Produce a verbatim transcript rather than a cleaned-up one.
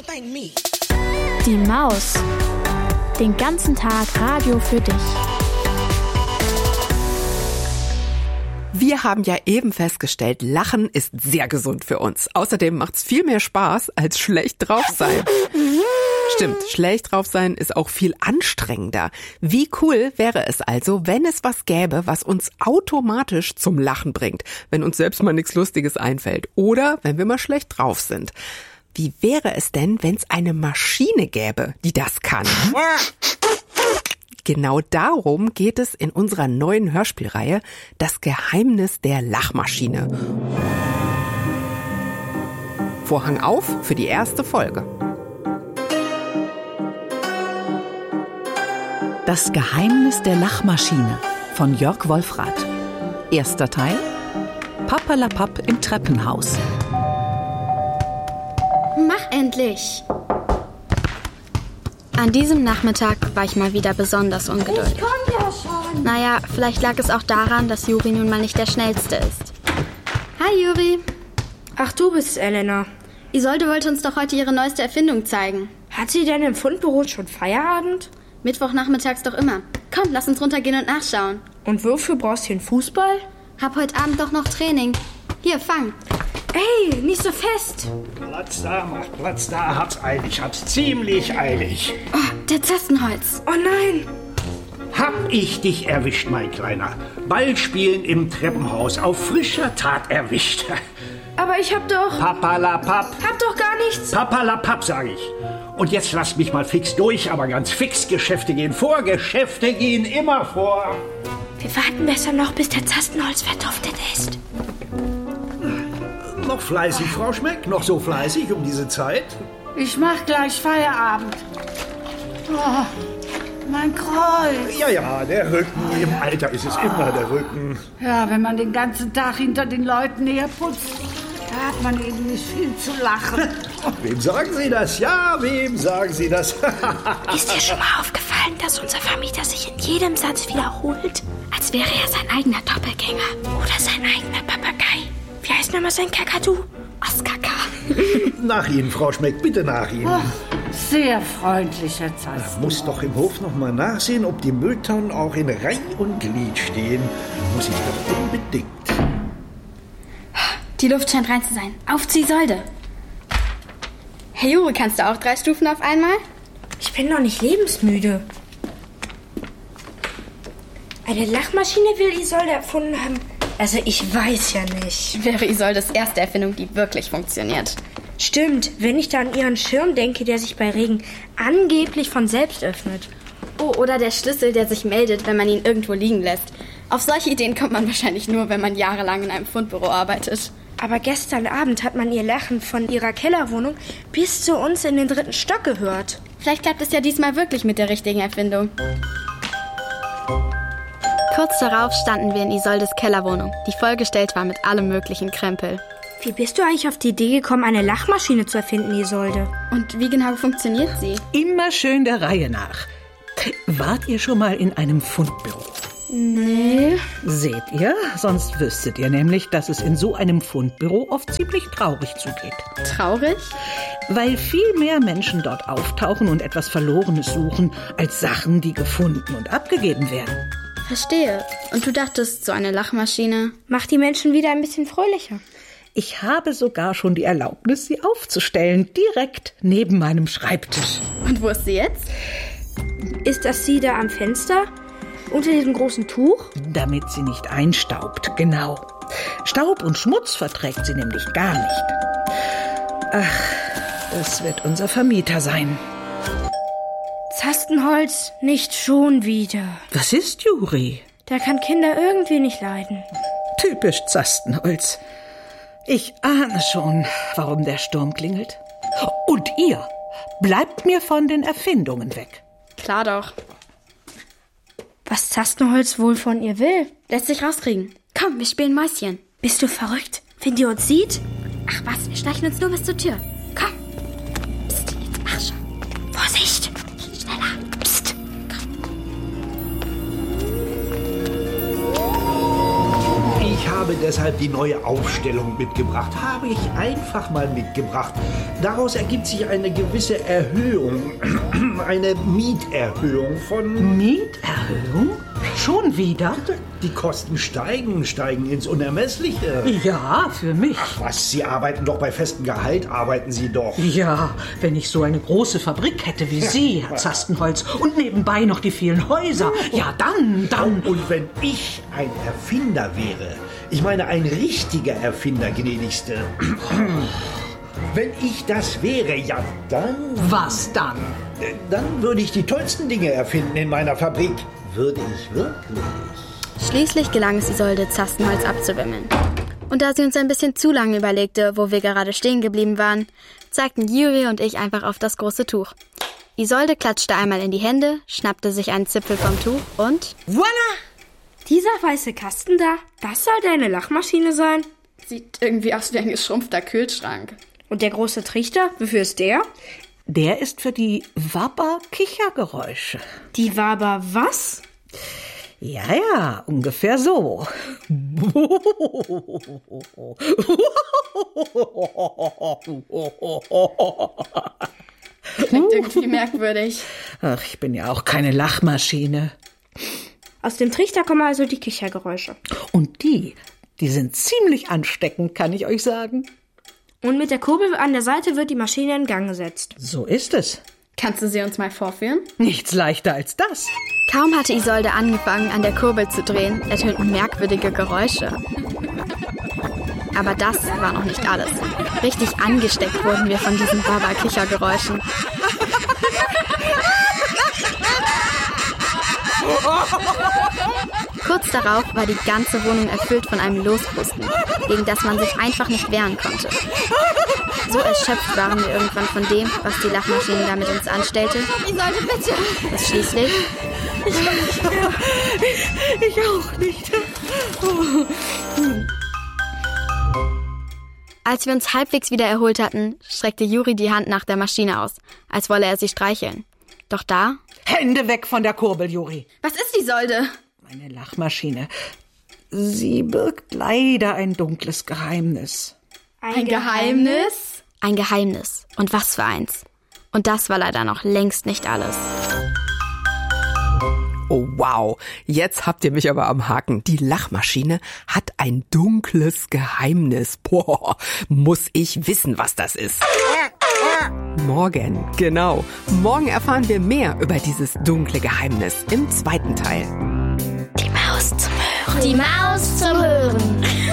Die Maus. Den ganzen Tag Radio für dich. Wir haben ja eben festgestellt, Lachen ist sehr gesund für uns. Außerdem macht's viel mehr Spaß als schlecht drauf sein. Stimmt, schlecht drauf sein ist auch viel anstrengender. Wie cool wäre es also, wenn es was gäbe, was uns automatisch zum Lachen bringt, wenn uns selbst mal nichts Lustiges einfällt oder wenn wir mal schlecht drauf sind. Wie wäre es denn, wenn es eine Maschine gäbe, die das kann? Genau darum geht es in unserer neuen Hörspielreihe Das Geheimnis der Lachmaschine. Vorhang auf für die erste Folge. Das Geheimnis der Lachmaschine von Jörg Wolfrath. Erster Teil: Papperlapapp im Treppenhaus. Mach endlich! An diesem Nachmittag war ich mal wieder besonders ungeduldig. Ich komm ja schon. Naja, vielleicht lag es auch daran, dass Juri nun mal nicht der Schnellste ist. Hi Juri. Ach, du bist Elena. Isolde wollte uns doch heute ihre neueste Erfindung zeigen. Hat sie denn im Fundbüro schon Feierabend? Mittwochnachmittags doch immer. Komm, lass uns runtergehen und nachschauen. Und wofür brauchst du einen Fußball? Hab heute Abend doch noch Training. Hier, fang. Ey, nicht so fest. Platz da, mach Platz da, hab's eilig, hab's ziemlich eilig. Oh, der Zastenholz. Oh nein. Hab ich dich erwischt, mein Kleiner. Ballspielen im Treppenhaus, auf frischer Tat erwischt. Aber ich hab doch... Papperlapapp. Hab doch gar nichts. Papperlapapp, sag ich. Und jetzt lass mich mal fix durch, aber ganz fix. Geschäfte gehen vor, Geschäfte gehen immer vor. Wir warten besser noch, bis der Zastenholz verduftet ist. Noch fleißig, Frau Schmeck? Noch so fleißig um diese Zeit? Ich mach gleich Feierabend. Oh, mein Kreuz. Ja, ja, der Rücken. Im Alter ist es immer der Rücken. Ja, wenn man den ganzen Tag hinter den Leuten herputzt, da hat man eben nicht viel zu lachen. Wem sagen Sie das? Ja, wem sagen Sie das? Ist dir schon mal aufgefallen, dass unser Vermieter sich in jedem Satz wiederholt? Als wäre er sein eigener Doppelgänger oder sein eigener Papagei. Wie heißt nochmal sein Kakadu? Oskar K. Nach Ihnen, Frau Schmeck, bitte nach Ihnen. Oh, sehr freundlich, Herr Zasten. Muss doch im Hof noch mal nachsehen, ob die Mülltonnen auch in Reih und Glied stehen. Muss ich doch unbedingt. Die Luft scheint rein zu sein. Auf zu Isolde. Hey Juri, kannst du auch drei Stufen auf einmal? Ich bin noch nicht lebensmüde. Eine Lachmaschine will Isolde erfunden haben. Also ich weiß ja nicht. Wäre Isoldes erste Erfindung, die wirklich funktioniert. Stimmt, wenn ich da an ihren Schirm denke, der sich bei Regen angeblich von selbst öffnet. Oh, oder der Schlüssel, der sich meldet, wenn man ihn irgendwo liegen lässt. Auf solche Ideen kommt man wahrscheinlich nur, wenn man jahrelang in einem Fundbüro arbeitet. Aber gestern Abend hat man ihr Lachen von ihrer Kellerwohnung bis zu uns in den dritten Stock gehört. Vielleicht klappt es ja diesmal wirklich mit der richtigen Erfindung. Kurz darauf standen wir in Isoldes Kellerwohnung, die vollgestellt war mit allem möglichen Krempel. Wie bist du eigentlich auf die Idee gekommen, eine Lachmaschine zu erfinden, Isolde? Und wie genau funktioniert sie? Immer schön der Reihe nach. Wart ihr schon mal in einem Fundbüro? Nee. Seht ihr? Sonst wüsstet ihr nämlich, dass es in so einem Fundbüro oft ziemlich traurig zugeht. Traurig? Weil viel mehr Menschen dort auftauchen und etwas Verlorenes suchen, als Sachen, die gefunden und abgegeben werden. Verstehe. Und du dachtest, so eine Lachmaschine macht die Menschen wieder ein bisschen fröhlicher. Ich habe sogar schon die Erlaubnis, sie aufzustellen, direkt neben meinem Schreibtisch. Und wo ist sie jetzt? Ist das sie da am Fenster? Unter diesem großen Tuch? Damit sie nicht einstaubt, genau. Staub und Schmutz verträgt sie nämlich gar nicht. Ach, das wird unser Vermieter sein. Zastenholz, nicht schon wieder. Was ist, Juri? Der kann Kinder irgendwie nicht leiden. Typisch Zastenholz. Ich ahne schon, warum der Sturm klingelt. Und ihr, bleibt mir von den Erfindungen weg. Klar doch. Was Zastenholz wohl von ihr will? Lässt sich rauskriegen. Komm, wir spielen Mäuschen. Bist du verrückt? Wenn die uns sieht? Ach was, wir schleichen uns nur bis zur Tür. Komm. Psst, jetzt mach schon. Vorsicht. Schneller. Psst. Komm. Ich habe deshalb die neue Aufstellung mitgebracht. Habe ich einfach mal mitgebracht. daraus ergibt sich eine gewisse Erhöhung, eine Mieterhöhung von... Mieterhöhung? Schon wieder? Die Kosten steigen, steigen ins Unermessliche. Ja, für mich. Ach was, Sie arbeiten doch bei festem Gehalt, arbeiten Sie doch. Ja, wenn ich so eine große Fabrik hätte wie Sie, Herr Zastenholz, und nebenbei noch die vielen Häuser, ja dann, dann... Und wenn ich ein Erfinder wäre, ich meine ein richtiger Erfinder, gnädigste, wenn ich das wäre, ja dann... Was dann? Dann würde ich die tollsten Dinge erfinden in meiner Fabrik. Würde ich wirklich. Schließlich gelang es Isolde, Zastenholz abzuwimmeln. Und da sie uns ein bisschen zu lange überlegte, wo wir gerade stehen geblieben waren, zeigten Juri und ich einfach auf das große Tuch. Isolde klatschte einmal in die Hände, schnappte sich einen Zipfel vom Tuch und... Voila! Dieser weiße Kasten da, das soll deine Lachmaschine sein? Sieht irgendwie aus wie ein geschrumpfter Kühlschrank. Und der große Trichter, wofür ist der? Der ist für die Wabber-Kichergeräusche. Die Wabber was? Ja, ja, ungefähr so. Klingt irgendwie merkwürdig. Ach, ich bin ja auch keine Lachmaschine. Aus dem Trichter kommen also die Kichergeräusche. Und die, die sind ziemlich ansteckend, kann ich euch sagen. Und mit der Kurbel an der Seite wird die Maschine in Gang gesetzt. So ist es. Kannst du sie uns mal vorführen? Nichts leichter als das. Kaum hatte Isolde angefangen, an der Kurbel zu drehen, ertönten merkwürdige Geräusche. Aber das war noch nicht alles. Richtig angesteckt wurden wir von diesen Baba-Kichergeräuschen. Kurz darauf war die ganze Wohnung erfüllt von einem Lospusten, gegen das man sich einfach nicht wehren konnte. So erschöpft waren wir irgendwann von dem, was die Lachmaschine da mit uns anstellte, Isolde, bitte! dass schließlich... Ich, ich, ich auch nicht. Oh. Als wir uns halbwegs wieder erholt hatten, streckte Juri die Hand nach der Maschine aus, als wolle er sie streicheln. Doch da... Hände weg von der Kurbel, Juri. Was ist Isolde? Meine Lachmaschine. Sie birgt leider ein dunkles Geheimnis. Ein Geheimnis? Ein Geheimnis. Und was für eins. Und das war leider noch längst nicht alles. Oh wow, jetzt habt ihr mich aber am Haken. Die Lachmaschine hat ein dunkles Geheimnis. Boah, muss ich wissen, was das ist. Morgen, genau. Morgen erfahren wir mehr über dieses dunkle Geheimnis im zweiten Teil. Die Maus zum Hören. Die Maus zum Hören.